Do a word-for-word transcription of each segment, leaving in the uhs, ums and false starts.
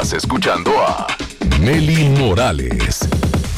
Estás escuchando a Nelly Morales.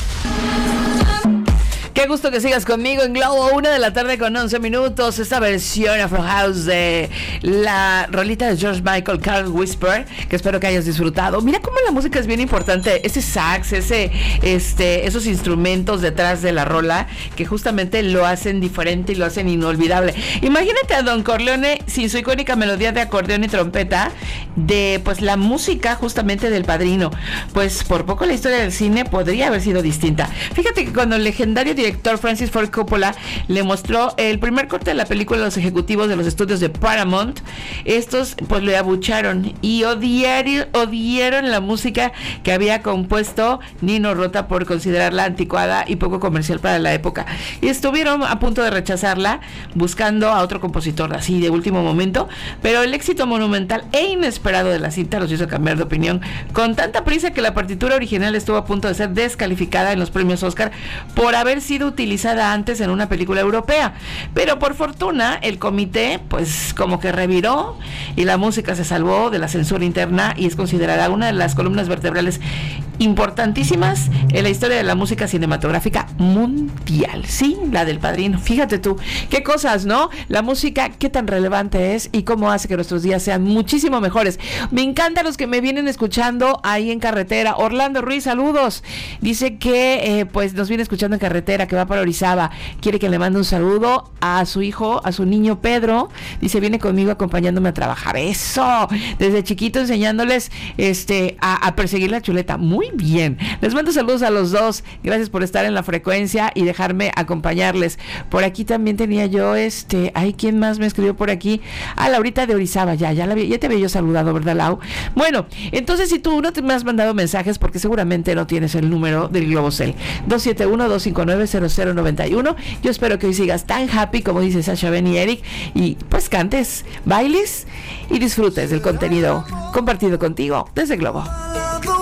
Qué gusto que sigas conmigo en Globo, una de la tarde con once minutos. Esta versión Afro House de la rolita de George Michael, Carl Whisper, que espero que hayas disfrutado. Mira cómo la música es bien importante, ese sax, ese, este, esos instrumentos detrás de la rola que justamente lo hacen diferente y lo hacen inolvidable. Imagínate a Don Corleone sin su icónica melodía de acordeón y trompeta de pues la música justamente del Padrino. Pues por poco la historia del cine podría haber sido distinta. Fíjate que cuando el legendario director Francis Ford Coppola le mostró el primer corte de la película a los ejecutivos de los estudios de Paramount, estos pues le abucharon y odiaron, odiaron la música que había compuesto Nino Rota por considerarla anticuada y poco comercial para la época, y estuvieron a punto de rechazarla buscando a otro compositor así de último momento, pero el éxito monumental e inesperado de la cinta los hizo cambiar de opinión con tanta prisa que la partitura original estuvo a punto de ser descalificada en los premios Oscar por haber sido utilizada antes en una película europea, pero por fortuna el comité pues como que reviró y la música se salvó de la censura interna y es considerada una de las columnas vertebrales importantísimas en la historia de la música cinematográfica mundial. Sí, la del Padrino. Fíjate tú, qué cosas, ¿no? La música, qué tan relevante es y cómo hace que nuestros días sean muchísimo mejores. Me encantan los que me vienen escuchando ahí en carretera. Orlando Ruiz, saludos. Dice que eh, pues nos viene escuchando en carretera, que va para Orizaba. Quiere que le mande un saludo a su hijo, a su niño Pedro. Dice, viene conmigo acompañándome a trabajar. Eso, desde chiquito enseñándoles este a, a perseguir la chuleta. Muy bien, les mando saludos a los dos. Gracias por estar en la frecuencia y dejarme acompañarles. Por aquí también tenía yo este, ay, ¿quién más me escribió por aquí? Ah, Laurita de Orizaba, ya, ya, la, ya te había yo saludado, ¿verdad, Lau? Bueno, entonces si tú no te me has mandado mensajes, porque seguramente no tienes el número del Globocel, dos siete uno, dos cinco nueve, cero cero nueve uno. Yo espero que hoy sigas tan happy como dice Sasha, Ben y Eric, y pues cantes, bailes y disfrutes del contenido compartido contigo desde Globo.